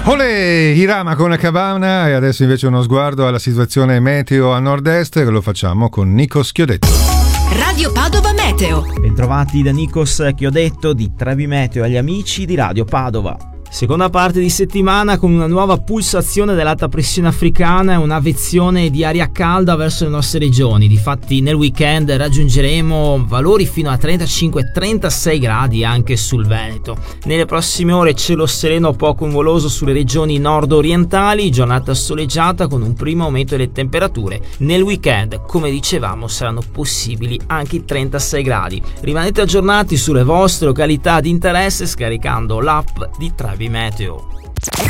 Olè, Irama con la Cabana, e adesso invece uno sguardo alla situazione meteo a nord-est, che lo facciamo con Nico Schiodetto. Radio Padova Meteo. Bentrovati da Nikos Chiodetto di Trebi Meteo agli amici di Radio Padova. Seconda parte di settimana con una nuova pulsazione dell'alta pressione africana e un'avvezione di aria calda verso le nostre regioni. Difatti nel weekend raggiungeremo valori fino a 35-36 gradi anche sul Veneto. Nelle prossime ore cielo sereno poco nuvoloso sulle regioni nord-orientali, giornata soleggiata con un primo aumento delle temperature. Nel weekend, come dicevamo, saranno possibili anche i 36 gradi. Rimanete aggiornati sulle vostre località di interesse scaricando l'app di Trebi Meteo.